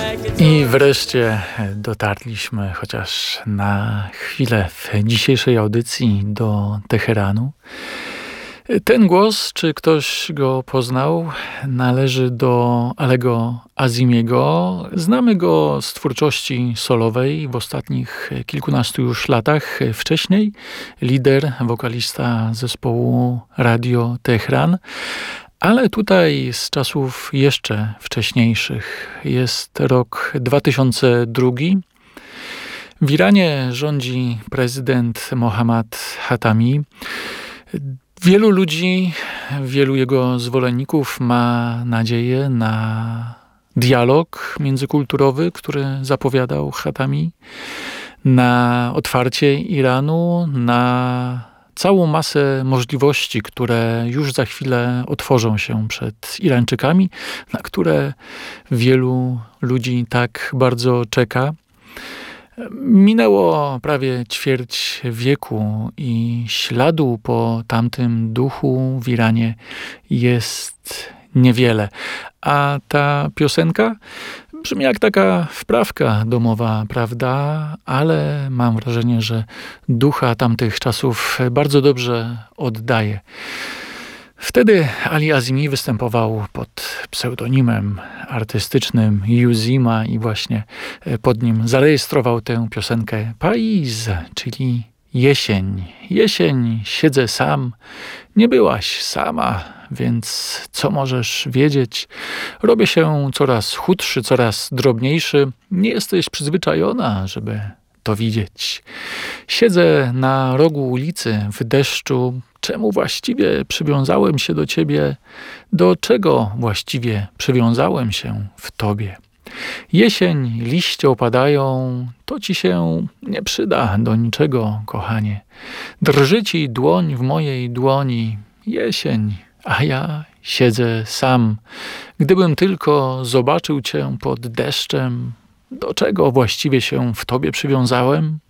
I wreszcie dotarliśmy chociaż na chwilę w dzisiejszej audycji do Teheranu. Ten głos, czy ktoś go poznał, należy do Alego Azimiego. Znamy go z twórczości solowej w ostatnich kilkunastu już latach. Wcześniej lider, wokalista zespołu Radio Teheran. Ale tutaj z czasów jeszcze wcześniejszych jest rok 2002. W Iranie rządzi prezydent Mohammad Khatami. Wielu ludzi, wielu jego zwolenników ma nadzieję na dialog międzykulturowy, który zapowiadał Khatami, na otwarcie Iranu, na całą masę możliwości, które już za chwilę otworzą się przed Irańczykami, na które wielu ludzi tak bardzo czeka. Minęło prawie ćwierć wieku i śladu po tamtym duchu w Iranie jest niewiele. A ta piosenka brzmi jak taka wprawka domowa, prawda? Ale mam wrażenie, że ducha tamtych czasów bardzo dobrze oddaje. Wtedy Ali Azimi występował pod pseudonimem artystycznym Yuzima i właśnie pod nim zarejestrował tę piosenkę Paiz, czyli jesień. Jesień, siedzę sam, nie byłaś sama, więc co możesz wiedzieć? Robię się coraz chudszy, coraz drobniejszy. Nie jesteś przyzwyczajona, żeby to widzieć. Siedzę na rogu ulicy w deszczu. Czemu właściwie przywiązałem się do ciebie? Do czego właściwie przywiązałem się w tobie? Jesień, liście opadają, to ci się nie przyda do niczego, kochanie. Drży ci dłoń w mojej dłoni, jesień, a ja siedzę sam. Gdybym tylko zobaczył cię pod deszczem, do czego właściwie się w tobie przywiązałem?